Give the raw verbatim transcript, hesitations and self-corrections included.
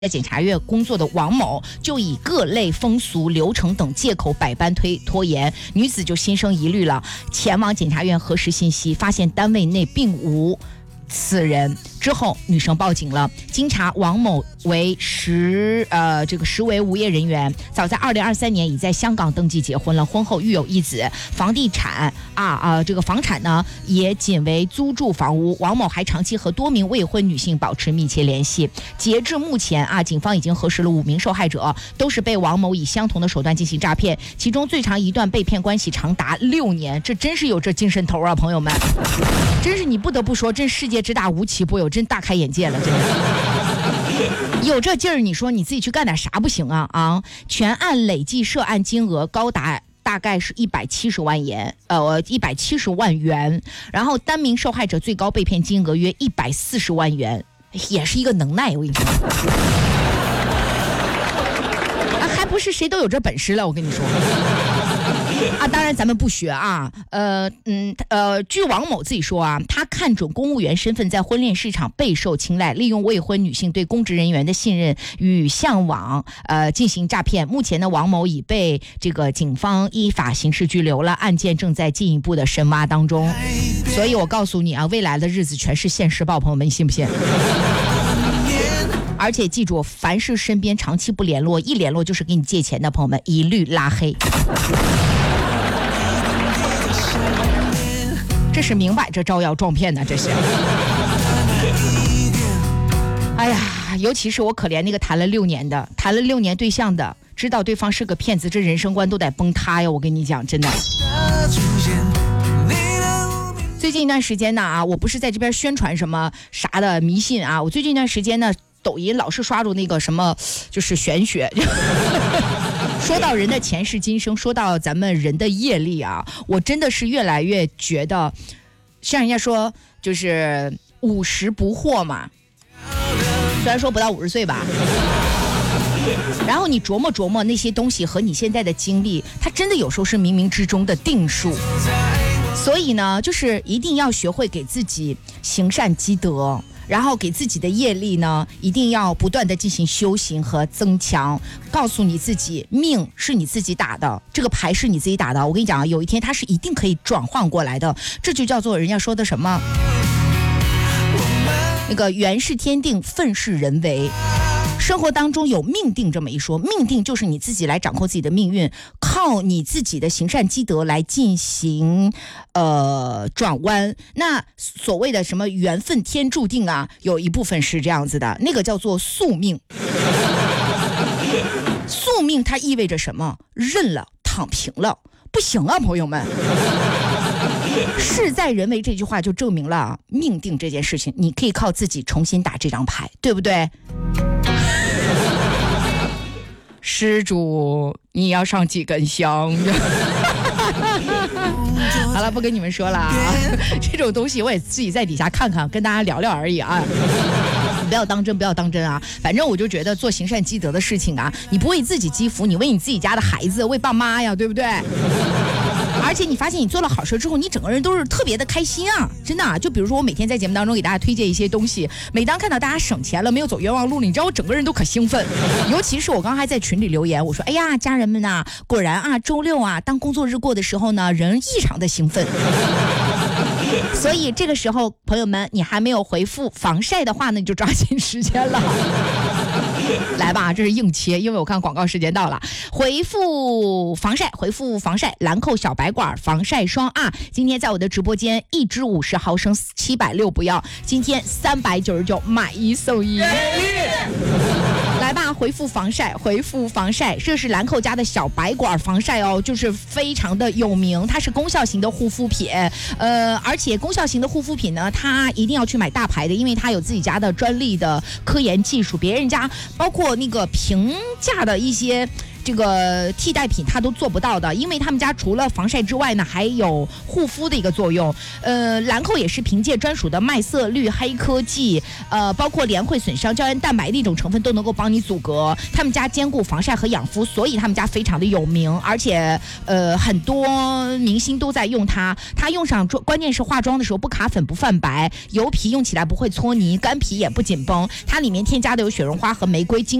在检察院工作的王某就以各类风俗流程等借口百般推拖延，女子就心生疑虑了，前往检察院核实信息，发现单位内并无此人。之后女生报警了，经查王某为实呃这个实为无业人员，早在二零二三年已在香港登记结婚了，婚后育有一子，房地产啊啊这个房产呢也仅为租住房屋。王某还长期和多名未婚女性保持密切联系。截至目前啊，警方已经核实了五名受害者，都是被王某以相同的手段进行诈骗，其中最长一段被骗关系长达六年，这真是有这精神头啊，朋友们，真是你不得不说，真世界之大无奇不有，真大开眼界了，真的。有这劲儿，你说你自己去干点啥不行啊啊！全案累计涉案金额高达大概是一百七十万元，呃，一百七十万元。然后单名受害者最高被骗金额约一百四十万元，也是一个能耐，我跟你说。啊，还不是谁都有这本事了，我跟你说。啊，当然咱们不学啊，呃嗯呃，据王某自己说啊，他看准公务员身份在婚恋市场备受青睐，利用未婚女性对公职人员的信任与向往，呃进行诈骗。目前呢，王某已被这个警方依法刑事拘留了，案件正在进一步的深挖当中。所以我告诉你啊，未来的日子全是现世报，朋友们，你信不信？而且记住，凡是身边长期不联络，一联络就是给你借钱的朋友们，一律拉黑。这是明摆着招摇撞骗呢，这是。哎呀，尤其是我可怜那个谈了六年的，谈了六年对象的，知道对方是个骗子，这人生观都得崩塌呀！我跟你讲，真的。最近一段时间呢啊，我不是在这边宣传什么啥的迷信啊，我最近一段时间呢，抖音老是刷着那个什么，就是玄学。说到人的前世今生，说到咱们人的业力啊，我真的是越来越觉得，像人家说就是五十不惑嘛，虽然说不到五十岁吧，然后你琢磨琢磨那些东西和你现在的经历，它真的有时候是冥冥之中的定数。所以呢，就是一定要学会给自己行善积德，然后给自己的业力呢，一定要不断的进行修行和增强。告诉你自己，命是你自己打的，这个牌是你自己打的。我跟你讲啊，有一天它是一定可以转换过来的，这就叫做人家说的什么？那个缘是天定，分是人为。生活当中有命定这么一说，命定就是你自己来掌控自己的命运，靠你自己的行善积德来进行呃转弯。那所谓的什么缘分天注定啊，有一部分是这样子的，那个叫做宿命。宿命它意味着什么？认了，躺平了，不行啊，朋友们。事在人为这句话就证明了命定这件事情，你可以靠自己重新打这张牌，对不对？施主，你要上几根香？好了，不跟你们说了啊，这种东西我也自己在底下看看，跟大家聊聊而已啊。不要当真，不要当真啊！反正我就觉得做行善积德的事情啊，你不为自己积福，你为你自己家的孩子，为爸妈呀，对不对？而且你发现你做了好事之后，你整个人都是特别的开心啊，真的啊！就比如说我每天在节目当中给大家推荐一些东西，每当看到大家省钱了，没有走冤枉路了，你知道我整个人都可兴奋。尤其是我刚才在群里留言，我说哎呀，家人们呐、啊，果然啊，周六啊，当工作日过的时候呢，人异常的兴奋。所以这个时候，朋友们，你还没有回复防晒的话呢，你就抓紧时间了。来吧，这是硬切，因为我看广告时间到了。回复防晒，回复防晒，兰蔻小白管防晒霜啊！今天在我的直播间，一支五十毫升，七百六不要，今天三百九十九买一送一。来吧，回复防晒，回复防晒，这是兰蔻家的小白管防晒哦，就是非常的有名，它是功效型的护肤品，呃，而且功效型的护肤品呢，它一定要去买大牌的，因为它有自己家的专利的科研技术，别人家包括那个平价的一些这个替代品它都做不到的，因为他们家除了防晒之外呢，还有护肤的一个作用。呃，兰蔻也是凭借专属的麦色绿黑科技，呃，包括连会损伤胶原蛋白的一种成分都能够帮你阻隔。他们家兼顾防晒和养肤，所以他们家非常的有名，而且呃很多明星都在用它。它用上关键是化妆的时候不卡粉不泛白，油皮用起来不会搓泥，干皮也不紧绷。它里面添加的有雪绒花和玫瑰精